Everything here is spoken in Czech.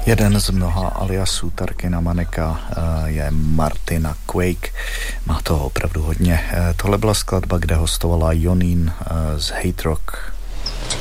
Jeden z mnoha aliasů Tarkina Maneka je Martina Quake. Má toho opravdu hodně. Tohle byla skladba, kde hostovala Jonín z Hate Rock.